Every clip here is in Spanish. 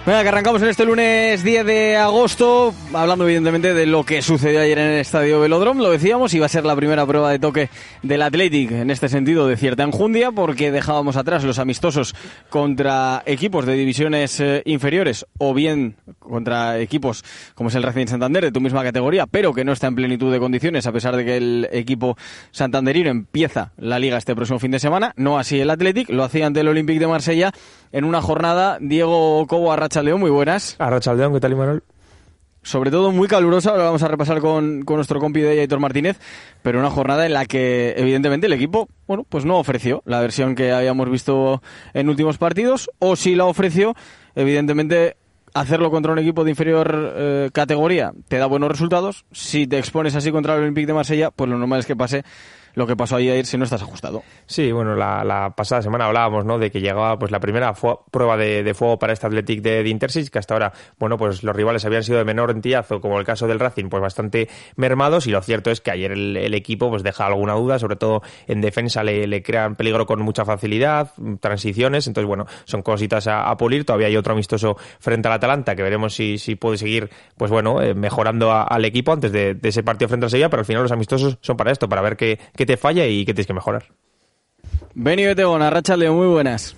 Venga, que arrancamos en este lunes 10 de agosto, hablando evidentemente de lo que sucedió ayer en el Estadio Velódromo. Lo decíamos, iba a ser la primera prueba de toque del Athletic, en este sentido de cierta enjundia, porque dejábamos atrás los amistosos contra equipos de divisiones inferiores, o bien contra equipos como es el Racing Santander, de tu misma categoría, pero que no está en plenitud de condiciones, a pesar de que el equipo santanderino empieza la Liga este próximo fin de semana. No así el Athletic, lo hacía ante el Olympique de Marsella en una jornada. Diego Cobo, Arratsaldeón, muy buenas. Arratsaldeón, ¿qué tal, Imanol? Sobre todo muy calurosa, ahora vamos a repasar con nuestro compi de Aitor Martínez, pero una jornada en la que evidentemente el equipo, bueno, pues no ofreció la versión que habíamos visto en últimos partidos, o si la ofreció, evidentemente hacerlo contra un equipo de inferior categoría te da buenos resultados. Si te expones así contra el Olympique de Marsella, pues lo normal es que pase lo que pasó ayer si no estás ajustado. Sí, bueno, la pasada semana hablábamos, ¿no?, de que llegaba pues la primera prueba de fuego para este Athletic de Intersis, que hasta ahora, bueno, pues los rivales habían sido de menor entillazo, como el caso del Racing, pues bastante mermados, y lo cierto es que ayer el equipo pues deja alguna duda, sobre todo en defensa le crean peligro con mucha facilidad, transiciones, entonces bueno, son cositas a pulir. Todavía hay otro amistoso frente al Atalanta, que veremos si puede seguir, pues bueno, mejorando al equipo antes de ese partido frente al Sevilla, pero al final los amistosos son para esto, para ver qué te falla y qué tienes que mejorar. Beni Betegón, Arratsaldeón, muy buenas.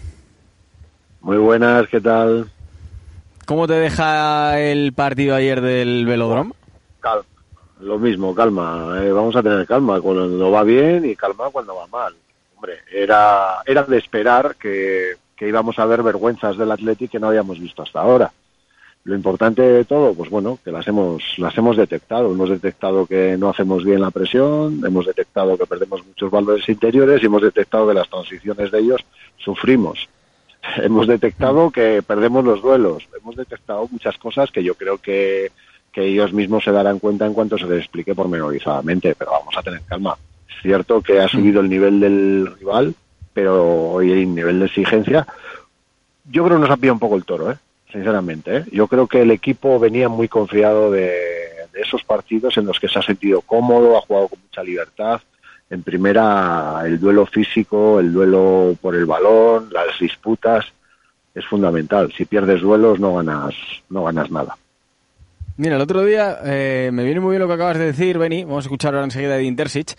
Muy buenas, ¿qué tal? ¿Cómo te deja el partido ayer del Velódromo? Calma, lo mismo, calma. Vamos a tener calma cuando va bien y calma cuando va mal. Hombre, era de esperar que íbamos a ver vergüenzas del Athletic que no habíamos visto hasta ahora. Lo importante de todo, pues bueno, que las hemos detectado. Hemos detectado que no hacemos bien la presión, hemos detectado que perdemos muchos valores interiores y hemos detectado que las transiciones de ellos sufrimos. Hemos detectado que perdemos los duelos. Hemos detectado muchas cosas que yo creo que ellos mismos se darán cuenta en cuanto se les explique pormenorizadamente, pero vamos a tener calma. Es cierto que ha subido el nivel del rival, pero hoy el nivel de exigencia, yo creo que nos ha pillado un poco el toro, sinceramente. Yo creo que el equipo venía muy confiado de esos partidos en los que se ha sentido cómodo, ha jugado con mucha libertad. En primera, el duelo físico, el duelo por el balón, las disputas, es fundamental. Si pierdes duelos no ganas nada. Mira, el otro día me viene muy bien lo que acabas de decir, Beni. Vamos a escuchar ahora enseguida de Intersic.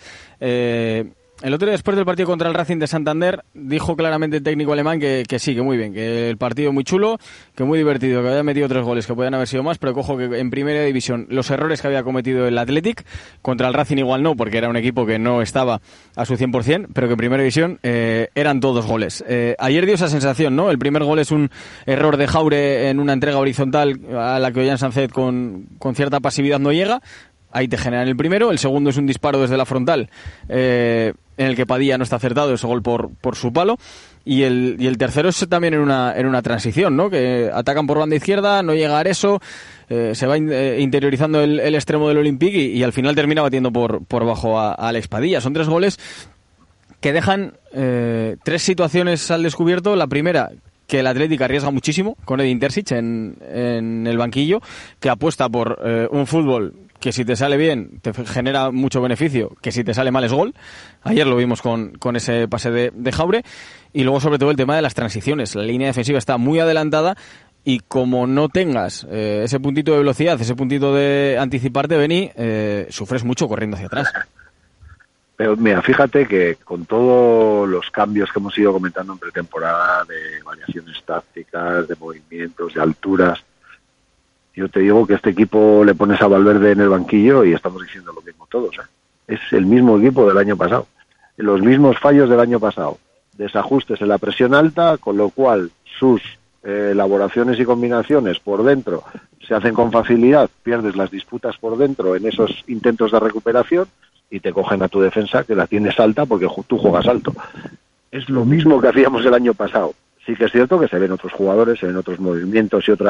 El otro día, después del partido contra el Racing de Santander, dijo claramente el técnico alemán que sí, que muy bien, que el partido muy chulo, que muy divertido, que había metido 3 goles, que podían haber sido más, pero cojo que en primera división los errores que había cometido el Athletic, contra el Racing igual no, porque era un equipo que no estaba a su 100%, pero que en primera división eran todos goles. Ayer dio esa sensación, ¿no? El primer gol es un error de Jaure en una entrega horizontal a la que Ollán Sánchez con cierta pasividad no llega. Ahí te generan el primero. El segundo es un disparo desde la frontal en el que Padilla no está acertado, ese gol por su palo. Y el tercero es también en una transición, ¿no? Que atacan por banda izquierda, no llega a Areso, se va interiorizando el extremo del Olympique y al final termina batiendo por bajo a Alex Padilla. Son 3 goles que dejan 3 situaciones al descubierto. La primera, que el Atlético arriesga muchísimo con Edin Terzic en el banquillo, que apuesta por un fútbol que si te sale bien te genera mucho beneficio, que si te sale mal es gol. Ayer lo vimos con ese pase de Jaure. Y luego sobre todo el tema de las transiciones. La línea defensiva está muy adelantada y como no tengas ese puntito de velocidad, ese puntito de anticiparte, Beni, sufres mucho corriendo hacia atrás. Pero mira, fíjate que con todos los cambios que hemos ido comentando en pretemporada, de variaciones tácticas, de movimientos, de alturas, yo te digo que este equipo le pones a Valverde en el banquillo y estamos diciendo lo mismo todos. Es el mismo equipo del año pasado. Los mismos fallos del año pasado. Desajustes en la presión alta, con lo cual sus elaboraciones y combinaciones por dentro se hacen con facilidad, pierdes las disputas por dentro en esos intentos de recuperación y te cogen a tu defensa que la tienes alta porque tú juegas alto. Es lo mismo que hacíamos el año pasado. Sí que es cierto que se ven otros jugadores, se ven otros movimientos y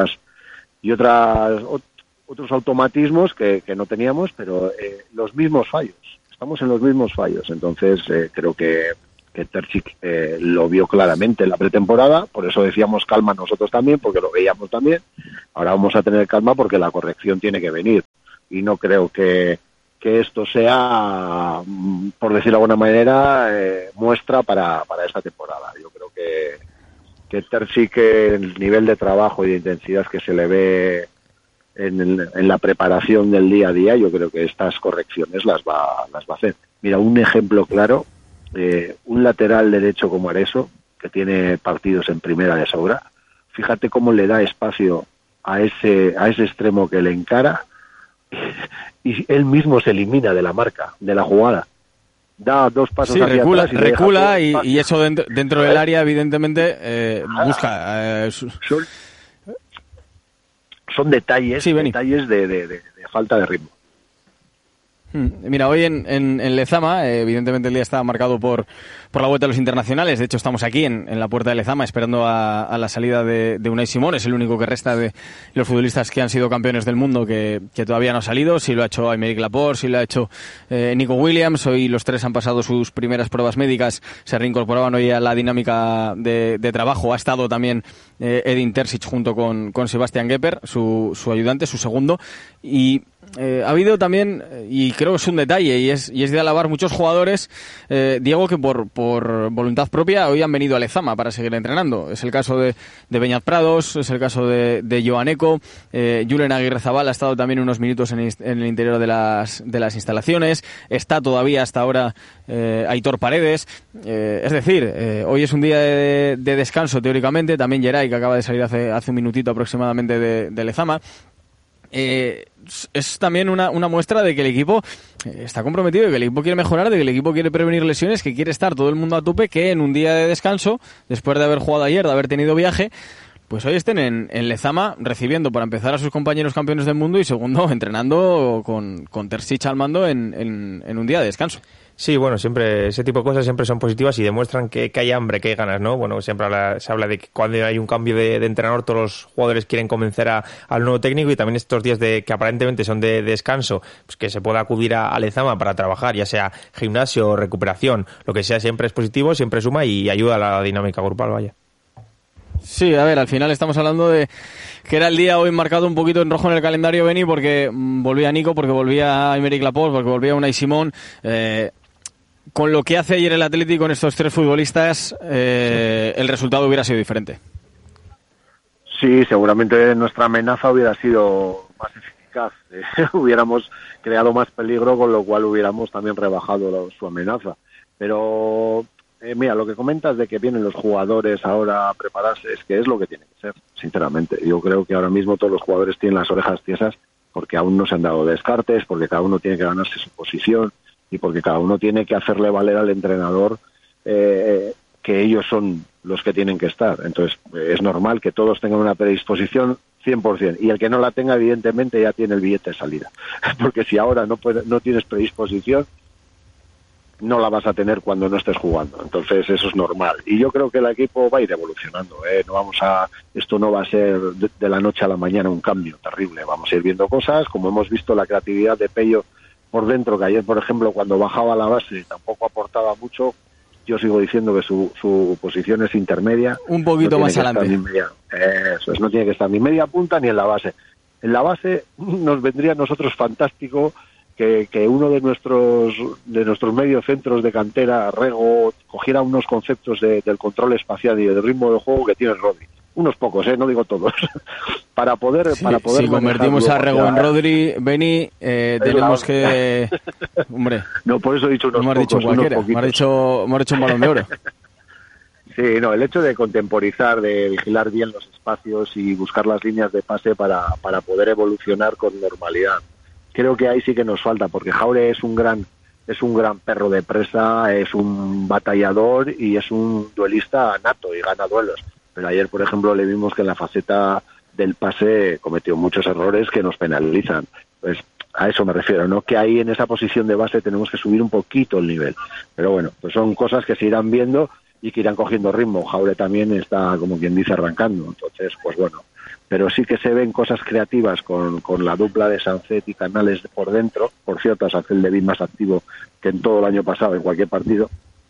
otros automatismos que no teníamos, pero los mismos fallos. Estamos en los mismos fallos. Entonces creo que Terzic lo vio claramente en la pretemporada, por eso decíamos calma nosotros también, porque lo veíamos también. Ahora vamos a tener calma porque la corrección tiene que venir. Y no creo que esto sea, por decirlo de alguna manera, muestra para esta temporada. Yo creo que Terzic, el nivel de trabajo y de intensidad que se le ve en la preparación del día a día, yo creo que estas correcciones las va a hacer. Mira, un ejemplo claro, un lateral derecho como Areso, que tiene partidos en primera de sobra, fíjate cómo le da espacio a ese extremo que le encara y él mismo se elimina de la marca, de la jugada. Da 2 pasos hacia recula, atrás recula y eso dentro del área, evidentemente, busca... Son detalles, sí, detalles de falta de ritmo. Mira, hoy en Lezama, evidentemente el día está marcado por la vuelta de los internacionales. De hecho, estamos aquí en la puerta de Lezama esperando a la salida de Unai Simón. Es el único que resta de los futbolistas que han sido campeones del mundo que todavía no ha salido. Sí lo ha hecho Aymeric Laporte, sí lo ha hecho Nico Williams. Hoy los 3 han pasado sus primeras pruebas médicas. Se reincorporaban hoy a la dinámica de trabajo. Ha estado también Edin Terzic junto con Sebastian Gepper, su ayudante, su segundo. Y ha habido también, y creo que es un detalle, y es de alabar muchos jugadores, Diego, que por voluntad propia hoy han venido a Lezama para seguir entrenando. Es el caso de Beñat Prados, es el caso de Joan Eco, Julen Aguirrezabal ha estado también unos minutos en el interior de las instalaciones, está todavía hasta ahora Aitor Paredes, es decir, hoy es un día de descanso teóricamente, también Geray, que acaba de salir hace un minutito aproximadamente de Lezama. Es también una muestra de que el equipo está comprometido, de que el equipo quiere mejorar, de que el equipo quiere prevenir lesiones, que quiere estar todo el mundo a tope, que en un día de descanso, después de haber jugado ayer, de haber tenido viaje, pues hoy estén en Lezama recibiendo para empezar a sus compañeros campeones del mundo y segundo entrenando con Terzic al mando en un día de descanso. Sí, bueno, siempre ese tipo de cosas siempre son positivas y demuestran que hay hambre, que hay ganas, ¿no? Bueno, siempre se habla de que cuando hay un cambio de entrenador todos los jugadores quieren convencer al nuevo técnico y también estos días que aparentemente son de descanso, pues que se pueda acudir a Lezama para trabajar, ya sea gimnasio, recuperación, lo que sea, siempre es positivo, siempre suma y ayuda a la dinámica grupal, vaya. Sí, a ver, al final estamos hablando de que era el día hoy marcado un poquito en rojo en el calendario, Beni, porque volvía Nico, porque volvía Aymeric Laporte, porque volvía Unai Simón. Con lo que hace ayer el Atlético con estos 3 futbolistas, el resultado hubiera sido diferente. Sí, seguramente nuestra amenaza hubiera sido más eficaz. Hubiéramos creado más peligro, con lo cual hubiéramos también rebajado su amenaza. Pero, mira, lo que comentas de que vienen los jugadores ahora a prepararse, es que es lo que tiene que ser, sinceramente. Yo creo que ahora mismo todos los jugadores tienen las orejas tiesas porque aún no se han dado descartes, porque cada uno tiene que ganarse su posición, y porque cada uno tiene que hacerle valer al entrenador que ellos son los que tienen que estar. Entonces, es normal que todos tengan una predisposición 100%, y el que no la tenga, evidentemente, ya tiene el billete de salida. Porque si ahora no tienes predisposición, no la vas a tener cuando no estés jugando. Entonces, eso es normal. Y yo creo que el equipo va a ir evolucionando. Esto no va a ser de la noche a la mañana un cambio terrible. Vamos a ir viendo cosas, como hemos visto la creatividad de Pello por dentro, que ayer, por ejemplo, cuando bajaba la base tampoco aportaba mucho. Yo sigo diciendo que su posición es intermedia. Un poquito más adelante. Eso es, no tiene que estar ni media punta ni en la base. En la base nos vendría a nosotros fantástico que uno de nuestros mediocentros de cantera, Rego, cogiera unos conceptos del control espacial y del ritmo de juego que tiene Rodri. Unos pocos, no digo todos. para poder si convertimos a Rego en Rodri, Beni, tenemos que... Hombre, no, por eso he dicho unos pocos. Dicho cualquiera, hemos dicho un Balón de Oro. Sí, no, el hecho de contemporizar, de vigilar bien los espacios y buscar las líneas de pase para poder evolucionar con normalidad. Creo que ahí sí que nos falta, porque Jaure es un gran perro de presa, es un batallador y es un duelista nato y gana duelos. Pero ayer, por ejemplo, le vimos que en la faceta del pase cometió muchos errores que nos penalizan. Pues a eso me refiero, ¿no? Que ahí en esa posición de base tenemos que subir un poquito el nivel. Pero bueno, pues son cosas que se irán viendo y que irán cogiendo ritmo. Jaure también está, como quien dice, arrancando. Entonces, pues bueno. Pero sí que se ven cosas creativas con la dupla de Sancet y Canales por dentro. Por cierto, Sancet le vi más activo que en todo el año pasado en cualquier partido.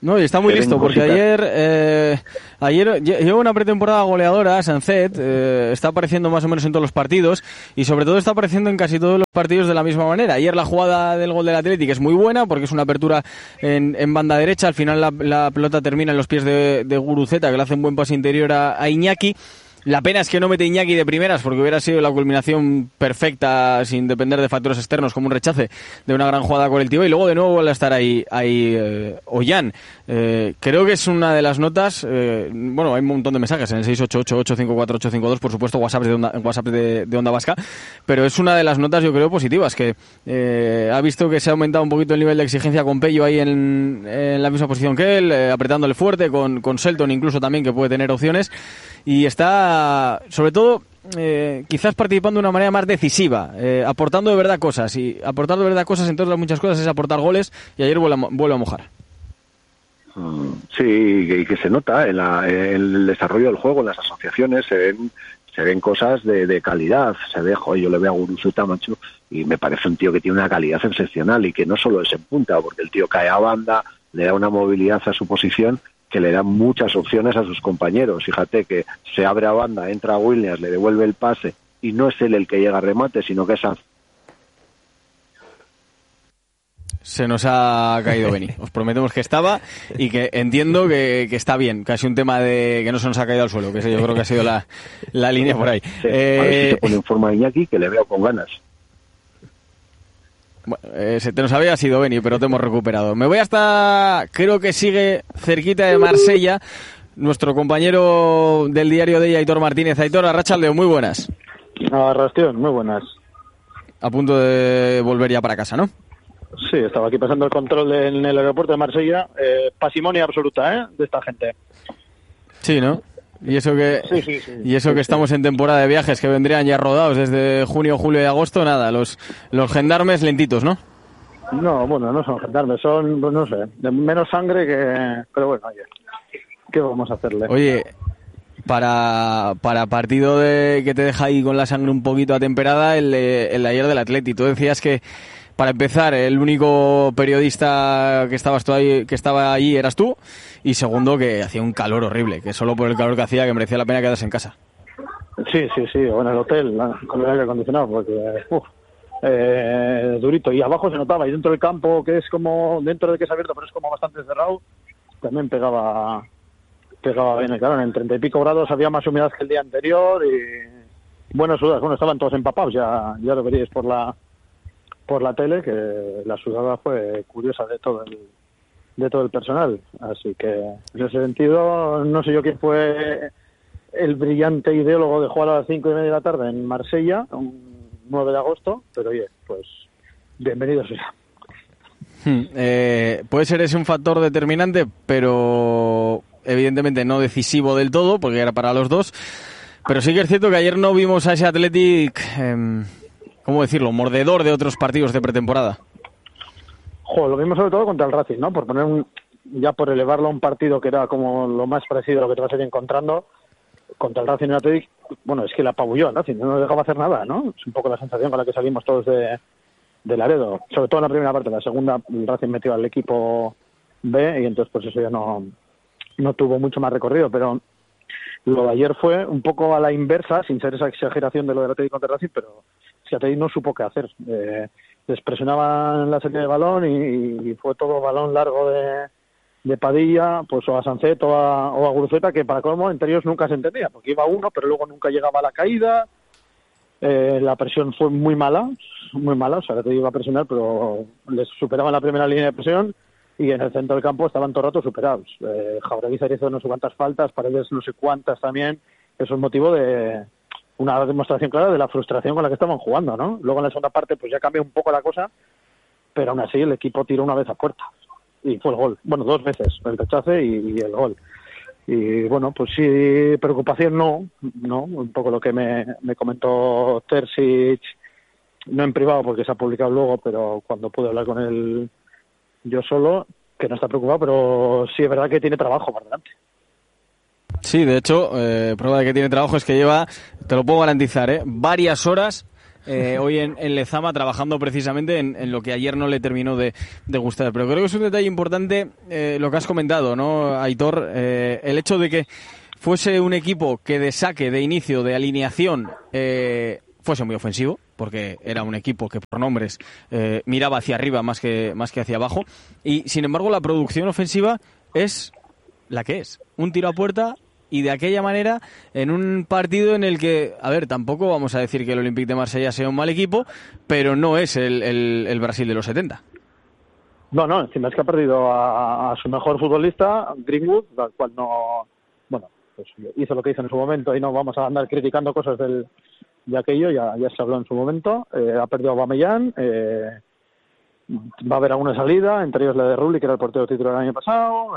No, y está muy listo, porque ayer lleva una pretemporada goleadora, Sancet, está apareciendo más o menos en todos los partidos, y sobre todo está apareciendo en casi todos los partidos de la misma manera. Ayer la jugada del gol del Athletic es muy buena, porque es una apertura en banda derecha, al final la pelota termina en los pies de Guruceta, que le hace un buen pase interior a Iñaki. La pena es que no mete Iñaki de primeras, porque hubiera sido la culminación perfecta, sin depender de factores externos, como un rechace de una gran jugada colectiva, y luego de nuevo vuelve a estar ahí Ollán. Creo que es una de las notas, bueno, hay un montón de mensajes en el 688-854-852, por supuesto, WhatsApp de Onda Vasca, pero es una de las notas, yo creo, positivas, que ha visto que se ha aumentado un poquito el nivel de exigencia con Pello ahí en la misma posición que él, apretándole fuerte, con Selton incluso también, que puede tener opciones, y está, sobre todo, quizás participando de una manera más decisiva, aportando de verdad cosas, y aportar de verdad cosas en todas las muchas cosas es aportar goles, y ayer vuelve a mojar. Sí, y que se nota en el desarrollo del juego, en las asociaciones, se ven cosas de calidad. Se ve, yo le veo a Guruceta, macho, y me parece un tío que tiene una calidad excepcional, y que no solo es en punta, porque el tío cae a banda, le da una movilidad a su posición que le da muchas opciones a sus compañeros. Fíjate que se abre a banda, entra Williams, le devuelve el pase, y no es él el que llega a remate, sino que es Se nos ha caído Beni. Os prometemos que estaba, y que entiendo que está bien. Casi un tema de que no se nos ha caído al suelo, que yo creo que ha sido la línea por ahí. Sí, a ver si se pone en forma Iñaki, que le veo con ganas. Bueno, se te nos había sido Beni, pero te hemos recuperado. Me voy hasta, creo que sigue cerquita de Marsella, nuestro compañero del diario de ella, Aitor Martínez. Aitor, arrachaldeón, muy buenas. Arrastión, muy buenas. A punto de volver ya para casa, ¿no? Sí, estaba aquí pasando el control en el aeropuerto de Marsella. Pasimonia absoluta, de esta gente. Sí, ¿no? Y eso que sí. Y eso que estamos en temporada de viajes, que vendrían ya rodados desde junio, julio y agosto, nada, los gendarmes lentitos, ¿no? No, bueno, no son gendarmes, son, pues no sé, de menos sangre que... Pero bueno, oye, ¿qué vamos a hacerle? Oye, para partido que te deja ahí con la sangre un poquito atemperada, el de ayer del Atleti. Tú decías que, para empezar, el único periodista que estaba allí eras tú, y segundo, que hacía un calor horrible, que solo por el calor que hacía, que merecía la pena quedarse en casa. Sí, o en el hotel, con el aire acondicionado, porque durito, y abajo se notaba, y dentro del campo, que es como, dentro de que es abierto, pero es como bastante cerrado, también pegaba bien el calor. En 30 y pico grados había más humedad que el día anterior, y buenas sudadas. Bueno, estaban todos empapados, ya lo veríais por la tele, que la sudada fue curiosa de todo el personal. Así que, en ese sentido, no sé yo quién fue el brillante ideólogo de jugar a las 5:30 de la tarde en Marsella, un 9 de agosto, pero oye, pues bienvenido sea. Puede ser ese un factor determinante, pero evidentemente no decisivo del todo, porque era para los dos. Pero sí que es cierto que ayer no vimos a ese Athletic, ¿cómo decirlo?, mordedor de otros partidos de pretemporada. Lo vimos sobre todo contra el Racing, ¿no? Por poner por elevarlo a un partido que era como lo más parecido a lo que te vas a ir encontrando. Contra el Racing y el Athletic, bueno, es que la apabulló al Racing, no nos dejaba hacer nada, ¿no? Es un poco la sensación con la que salimos todos de Laredo, sobre todo en la primera parte. La segunda, el Racing metió al equipo B, y entonces pues eso ya no tuvo mucho más recorrido, pero lo de ayer fue un poco a la inversa, sin ser esa exageración de lo del Athletic contra el Racing, pero si Athletic no supo qué hacer. Les presionaban la salida de balón, y fue todo balón largo de Padilla, pues o a Sancet o a Guruceta, que para colmo entre ellos nunca se entendía, porque iba uno, pero luego nunca llegaba a la caída. La presión fue muy mala, o sea, te iba a presionar, pero les superaban la primera línea de presión, y en el centro del campo estaban todo el rato superados. Jauregui hizo no sé cuántas faltas, Paredes no sé cuántas también. Eso es motivo de una demostración clara de la frustración con la que estaban jugando, ¿no? Luego en la segunda parte pues ya cambió un poco la cosa, pero aún así el equipo tiró una vez a puerta y fue el gol. Bueno, dos veces, el rechace y el gol. Y bueno, pues sí, preocupación no, un poco lo que me comentó Terzic, no en privado porque se ha publicado luego, pero cuando pude hablar con él yo solo, que no está preocupado, pero sí es verdad que tiene trabajo por delante. Sí, de hecho, prueba de que tiene trabajo es que lleva, te lo puedo garantizar, varias horas hoy en Lezama, trabajando precisamente en lo que ayer no le terminó de gustar. Pero creo que es un detalle importante lo que has comentado, ¿no, Aitor? El hecho de que fuese un equipo que de saque, de inicio, de alineación, fuese muy ofensivo, porque era un equipo que por nombres miraba hacia arriba más que hacia abajo, y sin embargo la producción ofensiva es la que es, un tiro a puerta, y de aquella manera en un partido en el que, a ver, tampoco vamos a decir que el Olympique de Marsella sea un mal equipo, pero no es el Brasil de los 70. No, encima es que ha perdido a su mejor futbolista, Greenwood, al cual no, bueno, pues hizo lo que hizo en su momento y no vamos a andar criticando cosas de aquello, ya se habló en su momento. Ha perdido a Aubameyang, va a haber alguna salida, entre ellos la de Rulli, que era el portero titular el año pasado.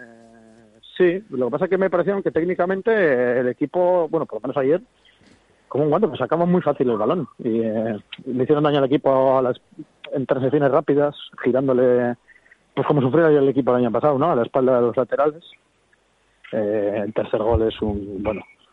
Sí, lo que pasa es que me pareció que técnicamente el equipo, bueno, por lo menos ayer, como un guante, pues sacamos muy fácil el balón y le hicieron daño al equipo en transiciones rápidas, girándole, pues como sufrió el equipo el año pasado, ¿no? A la espalda de los laterales. El tercer gol es un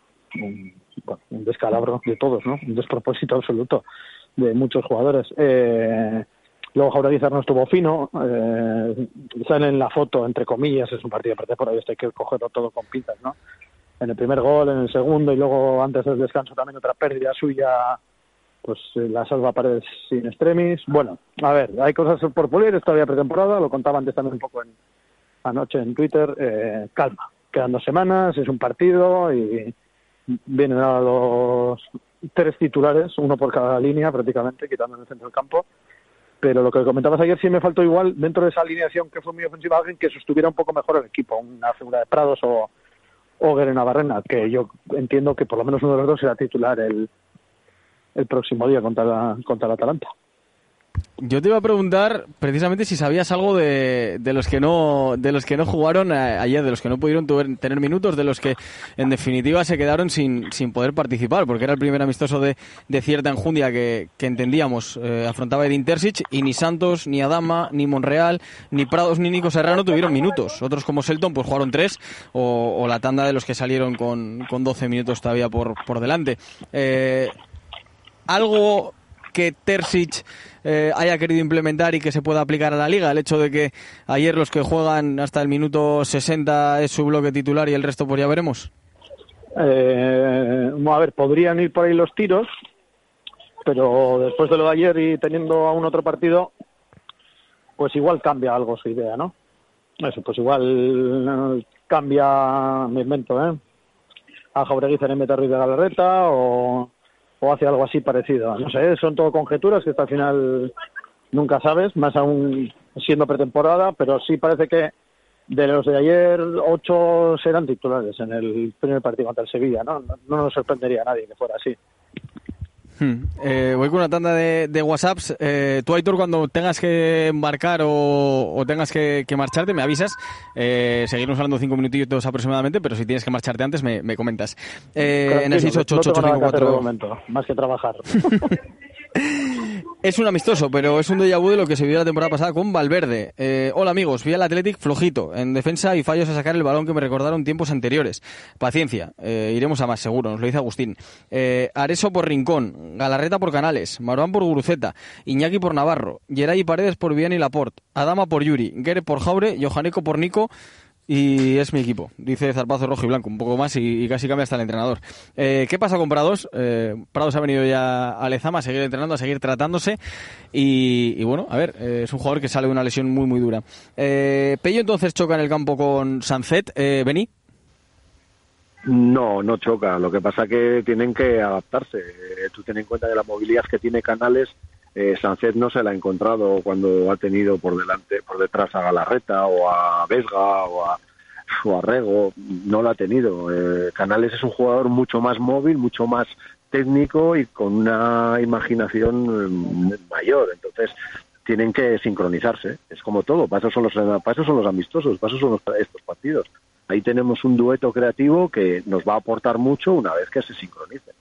descalabro de todos, ¿no? Un despropósito absoluto de muchos jugadores. Luego Jaureguizar no estuvo fino, sale en la foto, entre comillas, es un partido de por ahí, hay que cogerlo todo con pinzas, ¿no? En el primer gol, en el segundo y luego antes del descanso también otra pérdida suya, pues la salva Paredes sin extremis. Bueno, a ver, hay cosas por pulir, es todavía pretemporada, lo contaba antes también un poco anoche en Twitter, calma, quedan 2 semanas, es un partido y vienen a los 3 titulares, uno por cada línea prácticamente, quitando en el centro del campo. Pero lo que comentabas ayer sí me faltó igual, dentro de esa alineación que fue muy ofensiva, alguien que sostuviera un poco mejor el equipo, una figura de Prados o Guerrero Navarrena, que yo entiendo que por lo menos uno de los dos será titular el próximo día contra el Atalanta. Yo te iba a preguntar precisamente si sabías algo de los que no jugaron ayer, de los que no pudieron tener minutos, de los que en definitiva se quedaron sin poder participar, porque era el primer amistoso de cierta enjundia que entendíamos afrontaba Edin Terzic, y ni Santos, ni Adama, ni Monreal, ni Prados, ni Nico Serrano tuvieron minutos. Otros como Selton pues jugaron 3 o la tanda de los que salieron con 12 minutos todavía por delante. Algo que Terzic haya querido implementar y que se pueda aplicar a la Liga, el hecho de que ayer los que juegan hasta el minuto 60 es su bloque titular y el resto pues ya veremos. A ver, podrían ir por ahí los tiros, pero después de lo de ayer y teniendo aún otro partido, pues igual cambia algo su idea, ¿no? Eso, pues igual cambia, me invento, a Jaureguizar en vez de Ruiz de Galarreta o hace algo así parecido. No sé, son todo conjeturas que hasta el final nunca sabes, más aún siendo pretemporada, pero sí parece que de los de ayer 8 serán titulares en el primer partido contra el Sevilla, ¿no? No nos sorprendería a nadie que fuera así. Voy con una tanda de WhatsApps. Tú, Aitor, cuando tengas que embarcar o tengas que marcharte, me avisas. Seguirnos hablando 5 minutitos aproximadamente, pero si tienes que marcharte antes, me comentas. En el 688-854... más que trabajar. Es un amistoso, pero es un déjà vu de lo que se vivió la temporada pasada con Valverde. Hola amigos, vi al Athletic flojito en defensa y fallos a sacar el balón que me recordaron tiempos anteriores. Paciencia, iremos a más seguro, nos lo dice Agustín. Areso por Rincón, Galarreta por Canales, Maruán por Guruceta, Iñaki por Navarro, Geray y Paredes por Vian y Laporte, Adama por Yuri, Guerre por Jaure, Johaneco por Nico. Y es mi equipo, dice Zarpazo rojo y blanco, un poco más y casi cambia hasta el entrenador. ¿Qué pasa con Prados? Prados ha venido ya a Lezama a seguir entrenando, a seguir tratándose y bueno, a ver, es un jugador que sale de una lesión muy muy dura. Pello entonces choca en el campo con Sancet, Beni. No choca, lo que pasa que tienen que adaptarse. Tú ten en cuenta que la movilidad que tiene Canales, Sancet no se la ha encontrado cuando ha tenido por detrás a Galarreta o a Vesga o a Rego, no lo ha tenido. Canales es un jugador mucho más móvil, mucho más técnico y con una imaginación mayor, entonces tienen que sincronizarse, es como todo, para eso son los amistosos, para eso son estos partidos. Ahí tenemos un dueto creativo que nos va a aportar mucho una vez que se sincronice.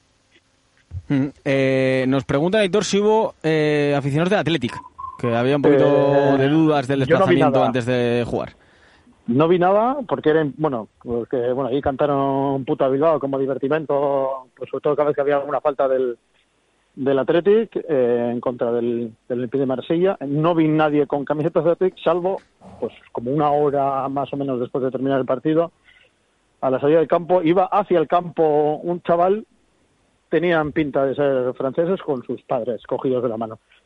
Nos pregunta Aitor si hubo aficionados del Athletic, que había un poquito de dudas del desplazamiento antes de jugar. No vi nada porque ahí cantaron Puta Bilbao como divertimento, pues sobre todo cada vez que había alguna falta del del Athletic en contra del Olympique de Marsella. No vi nadie con camisetas de Athletic, salvo pues como una hora más o menos después de terminar el partido. A la salida del campo, iba hacia el campo un chaval, tenían pinta de ser franceses con sus padres cogidos de la mano.